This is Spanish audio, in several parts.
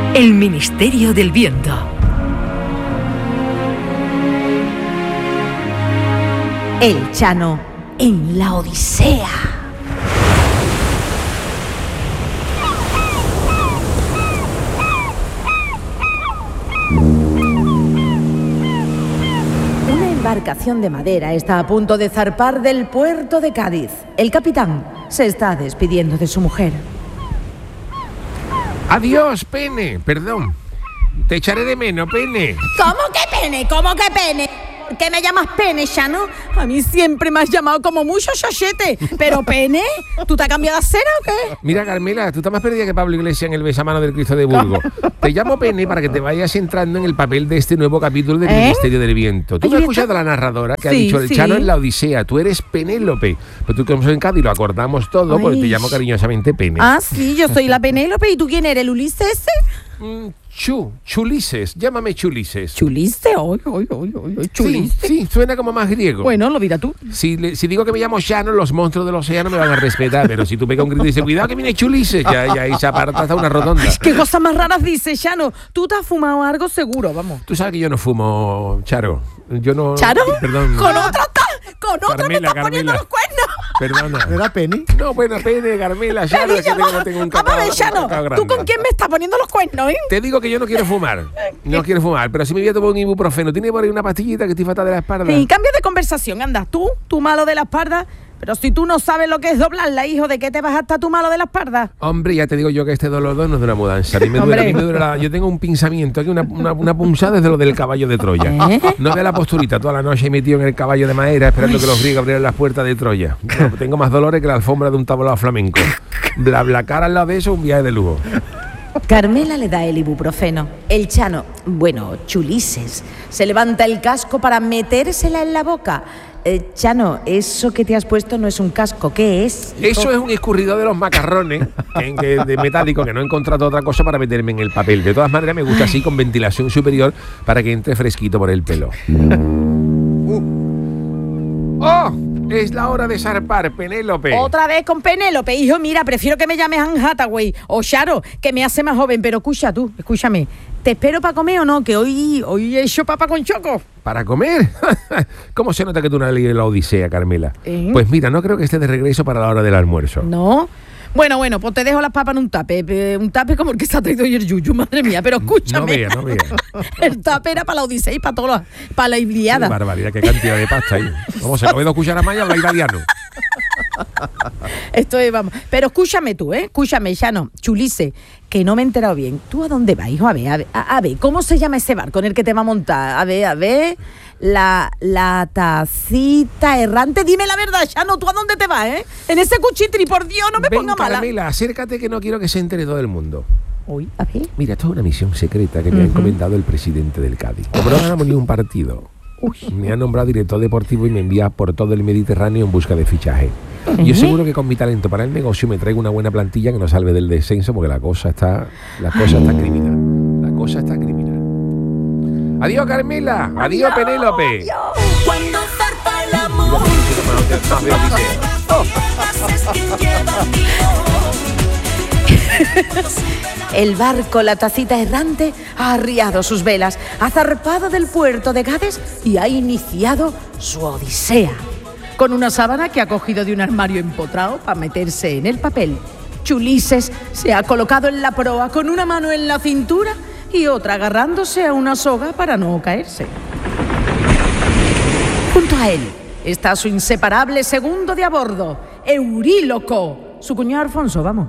El Ministerio del Viento. El Chano en la Odisea. Una embarcación de madera está a punto de zarpar del puerto de Cádiz. El capitán se está despidiendo de su mujer. Adiós, Pene. Perdón. Te echaré de menos, Pene. ¿Cómo que pene? ¿Cómo que pene? ¿Por qué me llamas pene, Chano? A mí siempre me has llamado como mucho chochete. ¿Pero pene? ¿Tú te has cambiado de acera o qué? Mira, Carmela, tú estás más perdida que Pablo Iglesias en el besamano del Cristo de Burgos. Te llamo Pene para que te vayas entrando en el papel de este nuevo capítulo del Ministerio del Viento. Tú me has escuchado a la narradora que ha dicho el Chano en la Odisea. Tú eres Penélope. Pues tú, como soy en Cádiz, lo acordamos todo, porque te llamo cariñosamente Pene. Ah, sí, yo soy la Penélope. ¿Y tú quién eres, el Ulises ese? Chulises, llámame Chulises. ¿Chuliste? ¿Chuliste? Sí, suena como más griego. Bueno, lo dirás tú. Si digo que me llamo Chano, los monstruos del océano me van a respetar, pero si tú pegas un grito y dices, cuidado que viene Chulises, ya ahí se aparta hasta una rotonda. ¿Qué cosas más raras dices, Chano? Tú te has fumado algo seguro, vamos. Tú sabes que yo no fumo, Charo. Yo no... ¿Charo? Perdón. ¿Con otra me estás poniendo los cuernos? Perdona. ¿Era Penny? No, bueno, Pene, Carmela, Charo, es que tengo un cacao. Vamos a ver, Chano, ¿tú con quién me estás poniendo los cuernos, Te digo que yo no quiero fumar. No quiero fumar, pero si me voy a tomar un ibuprofeno. ¿Tiene por ahí una pastillita que estoy fatal de la espalda? Y cambio de conversación, anda. Tú malo de la espalda. Pero si tú no sabes lo que es doblarla, hijo, ¿de qué te vas a estar tú malo de la espalda? Hombre, ya te digo yo que este dolor no es de una mudanza. A mí me duele yo tengo un pinzamiento aquí, una punzada desde lo del caballo de Troya. No ve la posturita, toda la noche metido en el caballo de madera esperando que los griegos abrieran las puertas de Troya. No, tengo más dolores que la alfombra de un tablao flamenco. Bla cara al lado de eso, un viaje de lujo. Carmela le da el ibuprofeno. El Chano, Chulises, se levanta el casco para metérsela en la boca. Chano, eso que te has puesto no es un casco, ¿qué es? Eso es un escurridor de los macarrones de metálico, que no he encontrado otra cosa para meterme en el papel. De todas maneras me gusta así con ventilación superior para que entre fresquito por el pelo. ¡Oh! Es la hora de zarpar, Penélope. Otra vez con Penélope, hijo, mira, prefiero que me llames Anne Hathaway o Charo, que me hace más joven, pero escúchame, ¿te espero para comer o no? Que hoy he hecho papa con choco. ¿Para comer? ¿Cómo se nota que tú no has leído la Odisea, Carmela? Pues mira, no creo que esté de regreso para la hora del almuerzo. ¿No? Bueno, pues te dejo las papas en un tape como el que se ha traído hoy el Yuyu, madre mía, pero escúchame. No vea. El tape era para la Odisea y para la Iliada. Qué barbaridad, qué cantidad de pasta ahí. Vamos, se come 2 cucharas más y habla italiano. Esto es, vamos. Pero escúchame tú, escúchame, Chano, Chulice, que no me he enterado bien. ¿Tú a dónde vas, hijo? A ver, ¿cómo se llama ese barco en el que te va a montar? A ver, la tacita errante. Dime la verdad, Chano, ¿tú a dónde te vas, En ese cuchitri, por Dios, no me ponga mala. Carmela, acércate que no quiero que se entere todo el mundo. Uy, a ver. Mira, esto es una misión secreta que me ha encomendado el presidente del Cádiz. Como no ganamos ni un partido, me ha nombrado director deportivo y me envía por todo el Mediterráneo en busca de fichaje. Yo seguro que con mi talento para el negocio me traigo una buena plantilla que nos salve del descenso, porque la cosa está criminal. La cosa está criminal. Adiós, Carmela. Adiós, Penélope. Cuando zarpa el amor, El barco, la tacita errante, ha arriado sus velas, ha zarpado del puerto de Cádiz y ha iniciado su odisea. Con una sábana que ha cogido de un armario empotrado para meterse en el papel, Chulises se ha colocado en la proa con una mano en la cintura y otra agarrándose a una soga para no caerse. Junto a él está su inseparable segundo de a bordo, Euríloco, su cuñado Alfonso, vamos.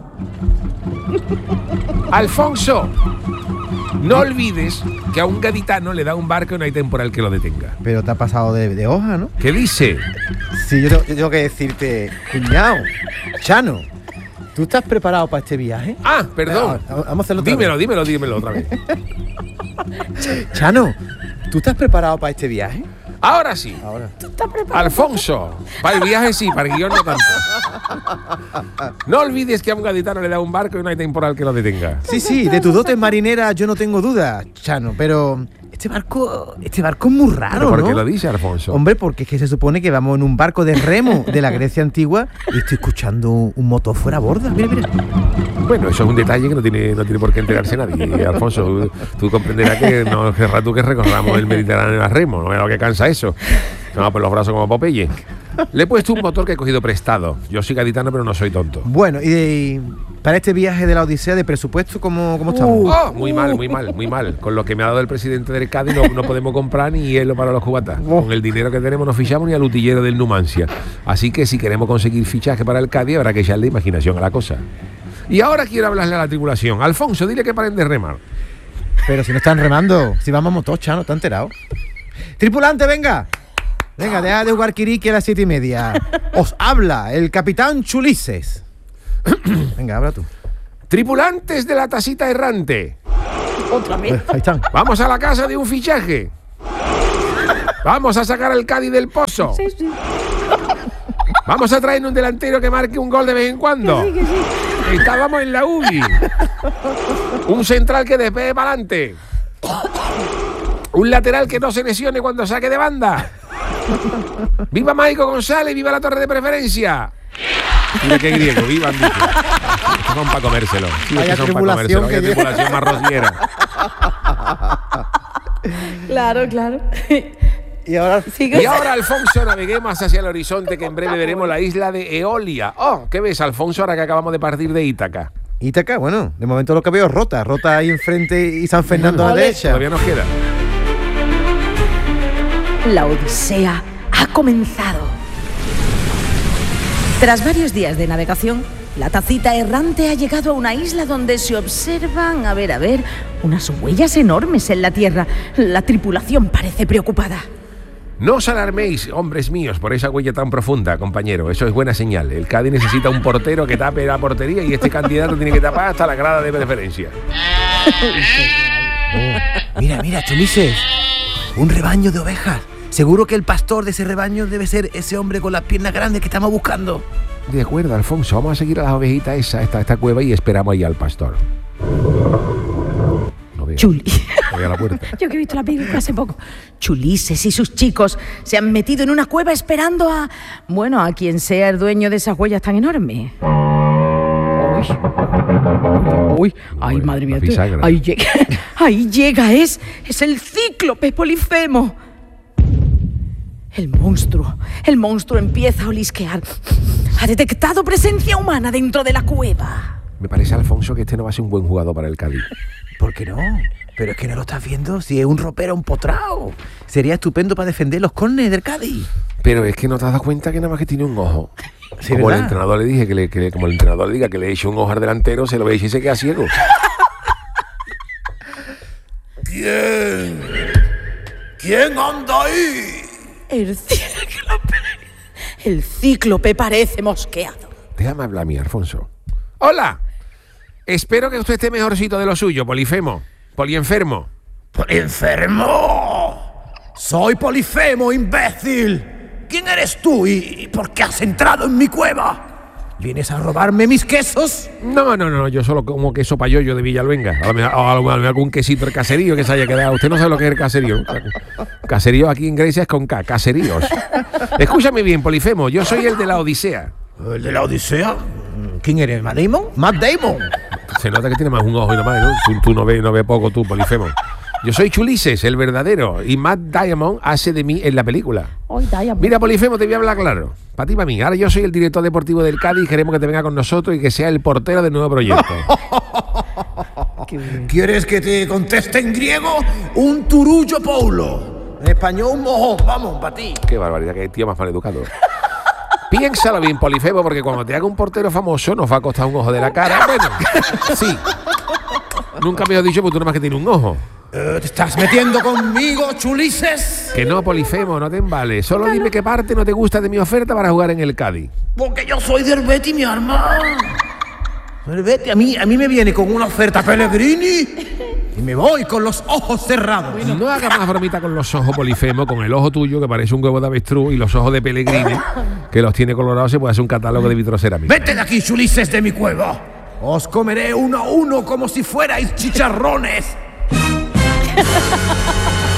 Alfonso, no olvides que a un gaditano le da un barco y no hay temporal que lo detenga. Pero te ha pasado de hoja, ¿no? ¿Qué dice? Sí, yo tengo que decirte, cuñado, Chano, ¿tú estás preparado para este viaje? Ah, perdón. Vamos a hacerlo otra vez. Dímelo otra vez. Chano, ¿tú estás preparado para este viaje? Ahora sí. ¿Tú estás preparado? Alfonso, para el viaje sí, para el guión no tanto. No olvides que a un gaditano le da un barco y no hay temporal que lo detenga. Sí, de tus dotes marineras yo no tengo duda, Chano, pero Este barco es muy raro, ¿Pero por qué ¿no? lo dice, Alfonso? Hombre, porque es que se supone que vamos en un barco de remo de la Grecia antigua y estoy escuchando un motor fuera a borda. Mira, mira. Bueno, eso es un detalle que no tiene por qué enterarse nadie, Alfonso. Tú comprenderás que no querrás tú que recorramos el Mediterráneo a remo, no es lo que cansa eso. No, por los brazos como Popeye. Le he puesto un motor que he cogido prestado. Yo soy gaditano, pero no soy tonto. Bueno, y para este viaje de la Odisea de presupuesto, ¿cómo estamos? Oh, muy mal. Con lo que me ha dado el presidente del Cádiz no podemos comprar ni hielo para los cubatas. Con el dinero que tenemos no fichamos ni al utillero del Numancia. Así que si queremos conseguir fichaje para el Cádiz habrá que echarle imaginación a la cosa. Y ahora quiero hablarle a la tripulación. Alfonso, dile que paren de remar. Pero si no están remando, si vamos motor, Chano, ¿está enterado? Tripulante, venga. Venga, deja de jugar Kiriki a las 7:30. Os habla el capitán Chulises. Venga, habla tú. Tripulantes de la tacita errante. Otra vez. Ahí están. Vamos a la casa de un fichaje. Vamos a sacar al Cádiz del pozo. Sí, sí. Vamos a traer un delantero que marque un gol de vez en cuando. Que sí. Estábamos en la UBI. Un central que despegue para adelante. Un lateral que no se lesione cuando saque de banda. ¡Viva Maico González! ¡Viva la torre de preferencia! Mira qué griego, vivan, dice. Estos son para comérselo. Sí, Vaya estos son para tribulación comérselo. Vaya que tribulación más rociera. Claro. Y ahora Sigue. Y ahora, Alfonso, naveguemos hacia el horizonte, que en breve veremos la isla de Eolia. Oh, ¿qué ves, Alfonso, ahora que acabamos de partir de Ítaca? Ítaca, bueno, de momento lo que veo es Rota ahí enfrente y San Fernando a la Ole. derecha. Todavía nos queda. La Odisea ha comenzado. Tras varios días de navegación, la tacita errante ha llegado a una isla donde se observan, a ver, unas huellas enormes en la tierra. La tripulación parece preocupada. No os alarméis, hombres míos, por esa huella tan profunda, compañero. Eso es buena señal. El Cádiz necesita un portero que tape la portería y este candidato tiene que tapar hasta la grada de preferencia. Mira, Chulises. Un rebaño de ovejas. Seguro que el pastor de ese rebaño debe ser ese hombre con las piernas grandes que estamos buscando. De acuerdo, Alfonso. Vamos a seguir a las ovejitas esta cueva y esperamos ahí al pastor. No veo. Chuli. No veo la puerta. Yo que he visto la película hace poco. Chulises y sus chicos se han metido en una cueva esperando a quien sea el dueño de esas huellas tan enormes. Uy, ay, Bueno, madre mía. la bisagra. Ahí llega, es el cíclope Polifemo. El monstruo empieza a olisquear. Ha detectado presencia humana dentro de la cueva. Me parece, Alfonso, que este no va a ser un buen jugador para el Cádiz. ¿Por qué no? Pero es que no lo estás viendo. Si es un ropero empotrado. Sería estupendo para defender los córneres del Cádiz. Pero es que no te has dado cuenta que nada más que tiene un ojo. Sí, Como el ¿verdad? entrenador le dije como el entrenador le diga que le eche un ojo al delantero, se lo ve y se queda ciego. ¿Quién anda ahí? El cíclope parece mosqueado. Déjame hablar a mí, Alfonso. ¡Hola! Espero que usted esté mejorcito de lo suyo, Polifemo. Polienfermo. ¡Enfermo! ¡Soy Polifemo, imbécil! ¿Quién eres tú y por qué has entrado en mi cueva? ¿Vienes a robarme mis quesos? No, yo solo como queso payoyo de Villaluenga. A lo mejor algún quesito del caserío que se haya quedado. Usted no sabe lo que es el caserío. Caserío aquí en Grecia es con K, caseríos. Escúchame bien, Polifemo, yo soy el de la Odisea. ¿El de la Odisea? ¿Quién eres? ¿Matt Damon? ¡Matt Damon! Se nota que tiene más un ojo y nada más, ¿no? Tú no ves poco tú, Polifemo. Yo soy Chulises, el verdadero, y Matt Damon hace de mí en la película. Mira, Polifemo, te voy a hablar claro. Para ti, para mí. Ahora yo soy el director deportivo del Cádiz y queremos que te venga con nosotros y que sea el portero del nuevo proyecto. ¿Quieres que te conteste en griego? Un turullo paulo. En español, un mojón. Vamos, para ti. Qué barbaridad, que tío más mal educado. Piénsalo bien, Polifemo, porque cuando te haga un portero famoso nos va a costar un ojo de la cara. Bueno, sí. Nunca me has dicho porque tú nomás que tienes un ojo. ¿Te estás metiendo conmigo, Chulises? Que no, Polifemo, no te embales. Solo dime qué parte no te gusta de mi oferta para jugar en el Cádiz. Porque yo soy del Betis, mi hermano. El Betis, a mí me viene con una oferta Pellegrini y me voy con los ojos cerrados. No hagas más bromita con los ojos, Polifemo, con el ojo tuyo que parece un huevo de avestruz y los ojos de Pellegrini que los tiene colorados. Se puede hacer un catálogo de vitrocerámica. Vete de aquí, Chulises de mi cueva. Os comeré uno a uno como si fuerais chicharrones.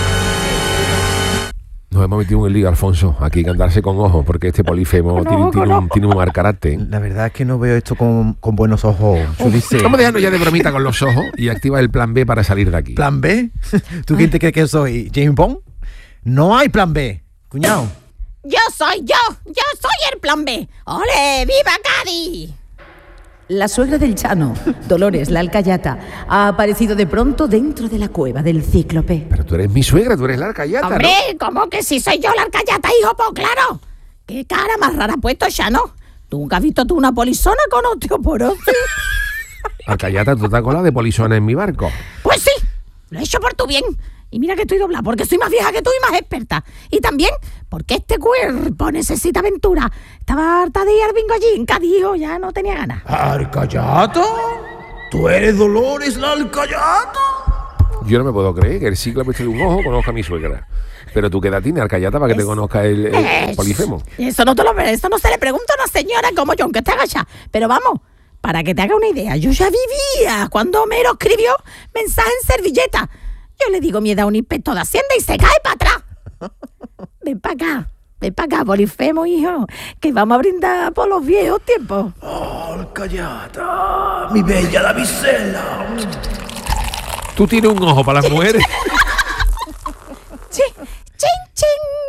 Nos hemos metido en el lío, Alfonso. Aquí hay que andarse con ojos, porque este Polifemo tiene un mal carácter. La verdad es que no veo esto con buenos ojos, Chulices. Vamos dejando ya de bromita con los ojos y activa el plan B para salir de aquí. ¿Plan B? ¿Tú quién te crees que soy? ¿James Bond? No hay plan B, cuñado. Yo soy el plan B. ¡Ole, viva Cádiz! La suegra del Chano, Dolores la Alcayata, ha aparecido de pronto dentro de la cueva del Cíclope. Pero tú eres mi suegra, tú eres la Alcayata, ¿no? ¡Hombre! ¿Cómo que si soy yo la Alcayata, hijo? Pues claro. ¿Qué cara más rara ha puesto Chano? ¿Tú nunca has visto tú una polizona con osteoporosis? Alcayata, tú te has colado de polizona en mi barco. Pues sí, lo he hecho por tu bien. Y mira que estoy doblada, porque soy más vieja que tú y más experta. Y también porque este cuerpo necesita aventura. Estaba harta de ir al bingo allí en Cádiz, hijo, ya no tenía ganas. ¿Alcayata? ¿Tú eres Dolores la Alcayata? Yo no me puedo creer que el Cíclope de un ojo conozca a mi suegra. Pero tú qué edad tienes, Alcayata, para que te conozca el Polifemo. Eso no se le pregunta a una señora como yo, aunque esté agachada. Pero vamos, para que te haga una idea, yo ya vivía cuando Homero escribió mensaje en servilleta. Yo le digo mi edad a un inspector de Hacienda y se cae para atrás. Ven para acá, Polifemo, hijo, que vamos a brindar por los viejos tiempos. Oh, Alcayata, mi bella damisela. Tú tienes un ojo para las mujeres. ¡Chin, chin!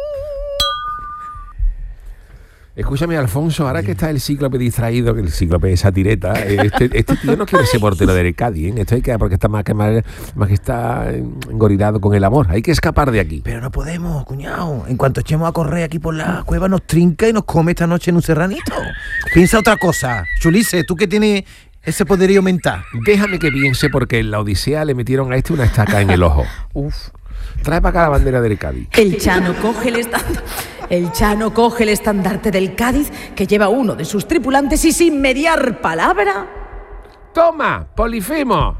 Escúchame, Alfonso, ahora que está el Cíclope distraído, que el Cíclope es satireta, este tío no quiere ser portero del Cádiz, ¿eh? Esto hay que, porque está más que está engorilado con el amor. Hay que escapar de aquí. Pero no podemos, cuñado. En cuanto echemos a correr aquí por la cueva, nos trinca y nos come esta noche en un serranito. Piensa otra cosa. Chulice, tú que tienes ese poderío mental. Déjame que piense, porque en la Odisea le metieron a este una estaca en el ojo. Uf. Trae para acá la bandera del Cádiz. El Chano coge el estandarte del Cádiz que lleva uno de sus tripulantes y sin mediar palabra... ¡Toma, Polifemo!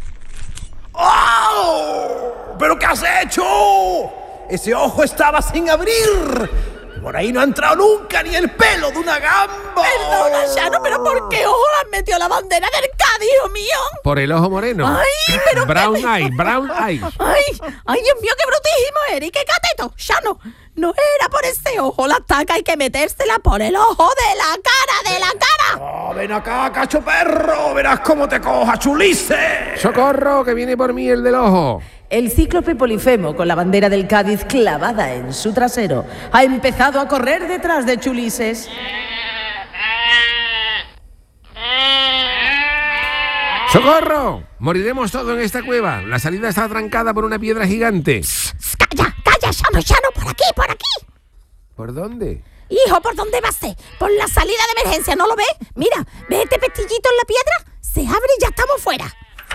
¡Oh! ¿Pero qué has hecho? Ese ojo estaba sin abrir. Por ahí no ha entrado nunca ni el pelo de una gamba. Perdona, Chano, pero ¿por qué ojo le has metido la bandera del Cádiz, hijo mío? Por el ojo moreno. Ay, pero... Brown eye. Ay, Dios mío, qué brutísimo eres. ¿Y qué cateto? Chano, no era por ese ojo la estaca, hay que metérsela por el ojo de la cara. Oh, ven acá, cacho perro. Verás cómo te coja, Chulice. ¡Socorro, que viene por mí el del ojo! El Cíclope Polifemo, con la bandera del Cádiz clavada en su trasero, ha empezado a correr detrás de Chulises. ¡Socorro! Moriremos todos en esta cueva. La salida está atrancada por una piedra gigante. Calla, Chano, por aquí. ¿Por dónde? Hijo, ¿por dónde vas? Por la salida de emergencia, ¿no lo ves? Mira, ¿ves este pestillito en la piedra? Se abre y ya estamos fuera.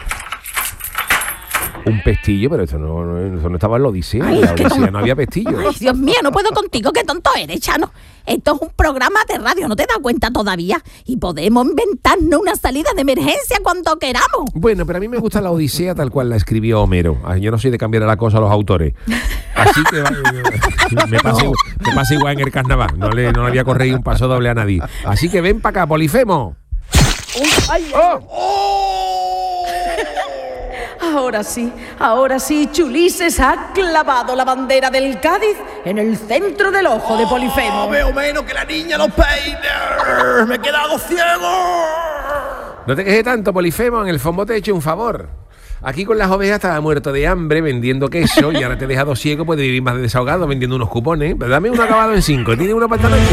Un pestillo, pero eso no estaba en la Odisea. Ay, En la es que Odisea no- no había pestillo. Ay, Dios mío, no puedo contigo, qué tonto eres, Chano. Esto es un programa de radio, ¿no te das cuenta todavía? Y podemos inventarnos una salida de emergencia cuando queramos. Bueno, pero a mí me gusta la Odisea tal cual la escribió Homero. Ay, yo no soy de cambiar la cosa a los autores. Así que me pasa igual en el carnaval. No le había corrido un paso doble a nadie. Así que ven para acá, Polifemo. Ahora sí, Chulises ha clavado la bandera del Cádiz en el centro del ojo de Polifemo. No veo menos que la niña los peines. Me he quedado ciego. No te quejes tanto, Polifemo. En el fondo te he hecho un favor. Aquí con las ovejas estaba muerto de hambre vendiendo queso y ahora te he dejado ciego, puedes vivir más de desahogado vendiendo unos cupones. Pero dame uno acabado en 5. ¿Tiene uno para esta noche?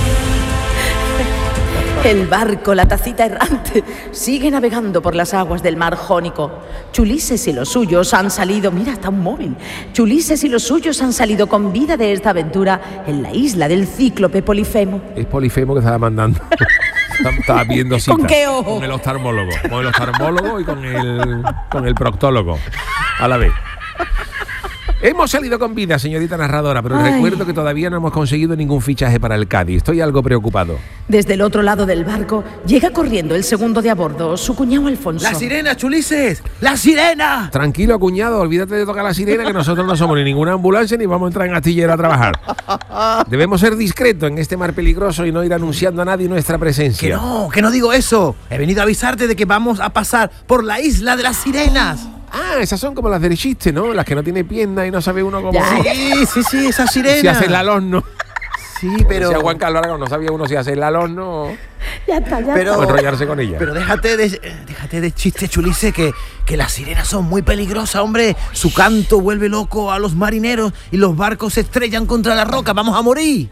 El barco, la tacita errante, sigue navegando por las aguas del mar Jónico. Chulises y los suyos han salido... Mira, está un móvil. Chulises y los suyos han salido con vida de esta aventura en la isla del Cíclope Polifemo. Es Polifemo que estaba mandando. Estaba viendo cita. ¿Con qué ojo? Con el oftalmólogo. Con el oftalmólogo y con el proctólogo. A la vez. Hemos salido con vida, señorita narradora, pero recuerdo que todavía no hemos conseguido ningún fichaje para el Cádiz. Estoy algo preocupado. Desde el otro lado del barco llega corriendo el segundo de a bordo, su cuñado Alfonso. ¡La sirena, Chulises! ¡La sirena! Tranquilo, cuñado, olvídate de tocar la sirena, que nosotros no somos ni ninguna ambulancia ni vamos a entrar en astillero a trabajar. Debemos ser discretos en este mar peligroso y no ir anunciando a nadie nuestra presencia. Que no digo eso. He venido a avisarte de que vamos a pasar por la isla de las sirenas. Ah, esas son como las del chiste, ¿no? Las que no tiene piernas y no sabe uno cómo... Sí, esa sirena. Si hacerla al horno. Sí, pero... Decía Juan Carlos Aragón, no sabía uno si hacerla al horno Ya está. o enrollarse con ella. Pero déjate de chiste, Chulice, que las sirenas son muy peligrosas, hombre. Su canto vuelve loco a los marineros y los barcos se estrellan contra la roca. ¡Vamos a morir!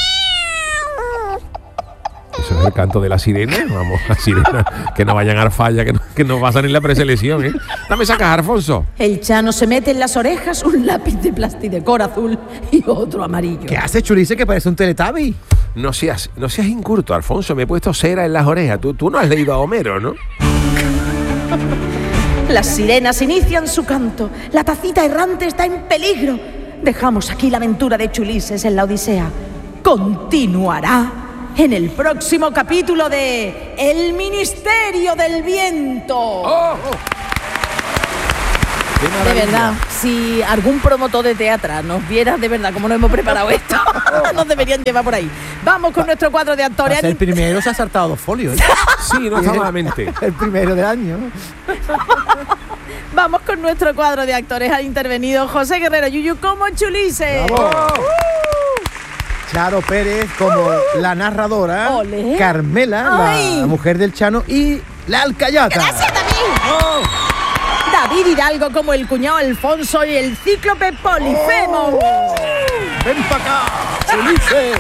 Eso es el canto de la sirena. Vamos, la sirena, que no vayan a dar falla, que no pasan en la preselección, ¿eh? Dame esa caja, Alfonso. El Chano se mete en las orejas un lápiz de plasticor azul y otro amarillo. ¿Qué hace, Chulice, que parece un Teletubby? No seas incurto, Alfonso. Me he puesto cera en las orejas. Tú no has leído a Homero, ¿no? Las sirenas inician su canto. La tacita errante está en peligro. Dejamos aquí la aventura de Chulises en la Odisea. Continuará en el próximo capítulo de El Ministerio del Viento. ¡Oh! ¡Qué De maravilla! verdad, si algún promotor de teatro nos viera de verdad cómo nos hemos preparado esto, nos deberían llevar por ahí. Vamos con nuestro cuadro de actores. El primero se ha saltado 2 folios. Sí, no está malamente. El primero del año. Vamos con nuestro cuadro de actores. Ha intervenido José Guerrero Yuyu como Chulises. Charo Pérez como la narradora. Ole. Carmela, Ay. la mujer del Chano, y la alcayata. Gracias, David. David Hidalgo como el cuñado Alfonso y el cíclope Polifemo. ¡Ven para acá, Chulices!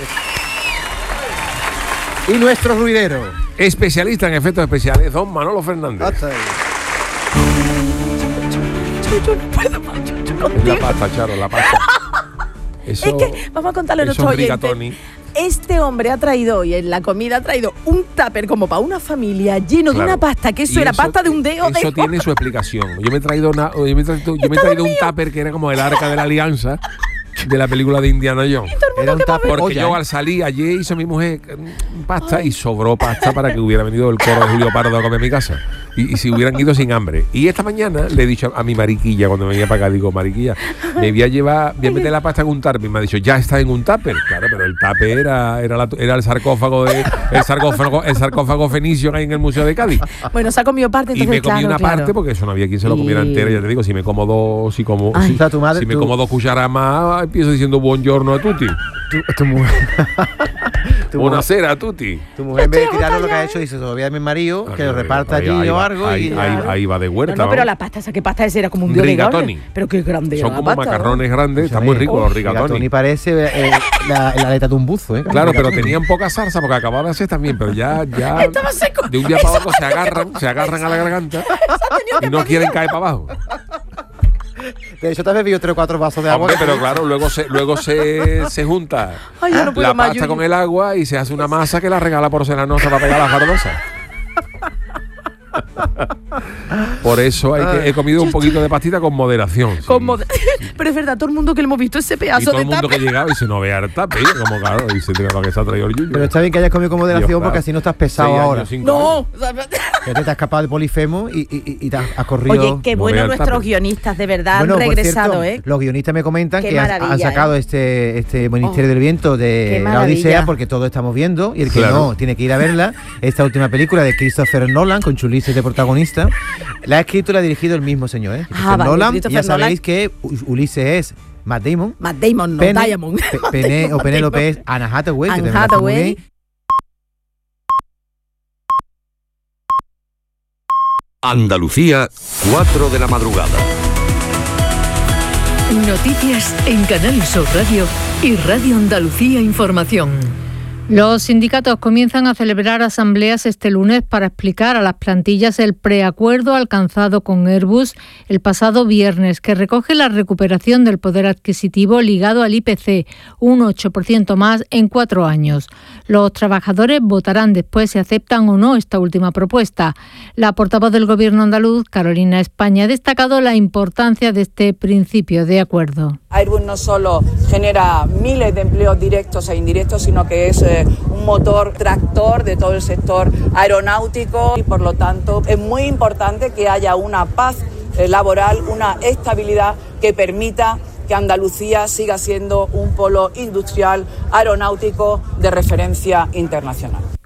Y nuestro ruidero. Especialista en efectos especiales, don Manolo Fernández. Hasta ahí. Yo no puedo más, Chucho, Es la contigo. pasta, Charo, la pasta. Eso, Es que vamos a contarle a eso nuestros es rigatoni. oyentes. Este hombre ha traído hoy en la comida, ha traído un tupper como para una familia lleno de Claro. una pasta, que eso Y era pasta de un dedo de Eso tiene su explicación. Yo me he traído un tupper que era como el arca de la alianza de la película de Indiana Jones. Era un tupper Porque olla, yo al salir ayer hizo mi mujer pasta y sobró pasta para que hubiera venido el coro de Julio Pardo a comer en mi casa. Y si hubieran ido sin hambre. Y esta mañana le he dicho a mi mariquilla cuando venía para acá, digo, mariquilla, me voy a meter la pasta en un tupper. Y me ha dicho, ya está en un tupper. Claro, pero el tupper era el sarcófago el sarcófago fenicio que hay en el Museo de Cádiz. Bueno, se ha comido parte, Y entonces me comí claro, una claro. parte porque eso no había quien se lo comiera Y- entera. Ya te digo, si me como dos, Ay. O sea, tu madre, si me tú- como 2 cucharadas más, empiezo diciendo buongiorno a tutti. Tu mujer. tu, mujer Buonasera a tutti. tu mujer, en vez de Estoy tirarlo, lo que ha agotada hecho, dice, todavía mi marido, que lo Ahí- reparta ahí- allí ahí o va, algo. ahí, y ahí va de huerta. No, pero vamos. la pasta, esa que pasta esa era como un dios de Rigatoni. gloria. Pero qué grande era Son la como pasta, macarrones grandes, están muy ricos los rigatoni. Rigatoni parece la aleta de un buzo, ¿eh? Claro, pero Rigatoni. tenían poca salsa porque acababa de hacer también, pero ya Estaba seco. de un día para otro se agarran a la garganta y no quieren caer para abajo. De hecho, te has bebido 3 o 4 vasos de agua. Hombre, pero claro, luego se junta Ay, yo no puedo la más, pasta Yuyu. con el agua y se hace una masa que la regala porcelanosa para pegar las jardosas. Por eso he comido un poquito de pastita con moderación. sí. Pero es verdad, todo el mundo que le hemos visto ese Y pedazo todo de el mundo que tupper. llegaba y se no vea el tape, como claro, y se lo que se ha traído el yuyu. Pero está bien que hayas comido con moderación Dios, porque claro. así no estás pesado 6 años, ahora. 5 No, años. o sea, Que te has escapado de Polifemo y te has corrido. oye, qué No bueno vea el nuestros tupper. guionistas, de verdad, Bueno, han por regresado, cierto, ¿eh? los guionistas me comentan Qué que han maravilla, sacado ¿eh? este Ministerio del Viento qué de la maravilla. Odisea, porque todos estamos viendo, y el que Claro. no tiene que ir a verla. Esta última película de Christopher Nolan, con Chulises de protagonista, la ha escrito y la ha dirigido el mismo señor, ¿eh? Christopher vale, Nolan. Christopher Y ya sabéis Nolan. que Ulises es Matt Damon. Matt Damon, no, Pene- Diamond. O Penélope es Anna Hathaway, que Anne también lo hace muy Hathaway. bien. Andalucía, 4 de la madrugada. Noticias en Canal Sur Radio y Radio Andalucía Información. Los sindicatos comienzan a celebrar asambleas este lunes para explicar a las plantillas el preacuerdo alcanzado con Airbus el pasado viernes, que recoge la recuperación del poder adquisitivo ligado al IPC, un 8% más en 4 años. Los trabajadores votarán después si aceptan o no esta última propuesta. La portavoz del Gobierno andaluz, Carolina España, ha destacado la importancia de este principio de acuerdo. Airbus no solo genera miles de empleos directos e indirectos, sino que es un motor tractor de todo el sector aeronáutico y por lo tanto es muy importante que haya una paz laboral, una estabilidad que permita que Andalucía siga siendo un polo industrial aeronáutico de referencia internacional.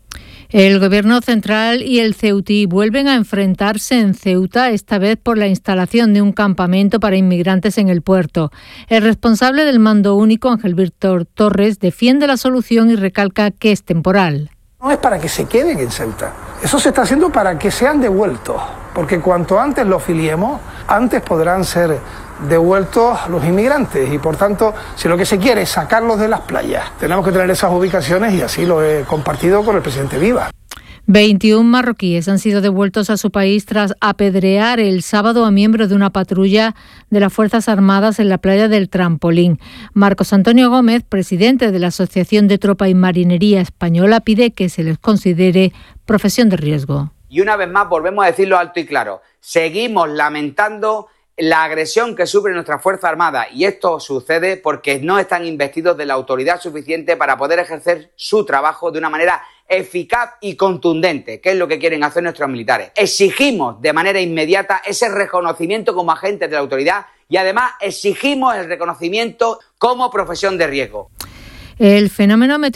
El Gobierno central y el Ceutí vuelven a enfrentarse en Ceuta, esta vez por la instalación de un campamento para inmigrantes en el puerto. El responsable del mando único, Ángel Víctor Torres, defiende la solución y recalca que es temporal. No es para que se queden en Ceuta, eso se está haciendo para que sean devueltos, porque cuanto antes los filiemos, antes podrán ser devueltos los inmigrantes y por tanto, si lo que se quiere es sacarlos de las playas, tenemos que tener esas ubicaciones y así lo he compartido con el presidente Viva. 21 marroquíes han sido devueltos a su país tras apedrear el sábado a miembros de una patrulla de las Fuerzas Armadas en la playa del Trampolín. Marcos Antonio Gómez, presidente de la Asociación de Tropa y Marinería Española, pide que se les considere profesión de riesgo. Y una vez más volvemos a decirlo alto y claro, seguimos lamentando la agresión que sufre nuestra Fuerza Armada y esto sucede porque no están investidos de la autoridad suficiente para poder ejercer su trabajo de una manera eficaz y contundente, que es lo que quieren hacer nuestros militares. Exigimos de manera inmediata ese reconocimiento como agentes de la autoridad y además exigimos el reconocimiento como profesión de riesgo. El fenómeno